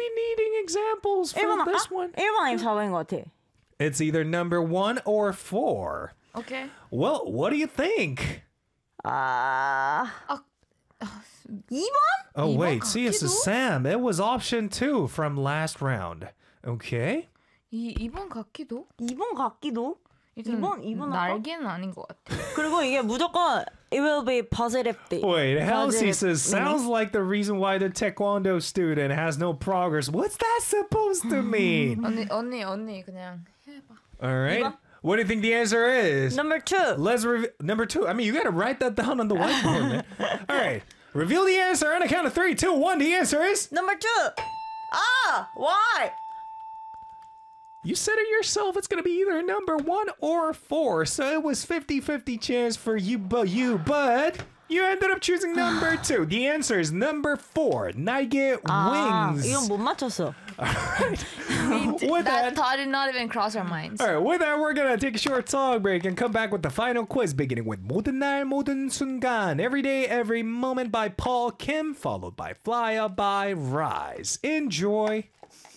be needing examples for 1번 this 할까? one. 1번 아니면 4번인 것 같아. It's either number 1 or 4. 오케이. Well, what do you think? 2번? Oh, 이번 wait. See, this is 같기도? Sam. It was option 2 from last round. Okay. 2번 같기도? 2번 같기도. 일단 2번 할까? 날개는 아닌 것 같아. 그리고 이게 무조건 it will be positive thing. Wait, Halsey Positive says, sounds meaning. like the reason why the taekwondo student has no progress. What's that supposed to mean? 언니 그냥 해봐. All right. 이번? What do you think the answer is? Number 2. Let's number 2. I mean, you got to write that down on the whiteboard, man. All right. Reveal the answer on a count of 3, 2, 1. The answer is... Number 2. Why? You said it yourself. It's going to be either number 1 or 4. So it was 50-50 chance for you, but you ended up choosing number 2. The answer is number 4. 날개 wings. 이건 못 맞췄어. With That that, thought did not even cross our minds. all right, with that, we're going to take a short song break and come back with the final quiz, beginning with 모든 날 모든 순간, Every Day, Every Moment by Paul Kim, followed by Fly Up by Rise. Enjoy.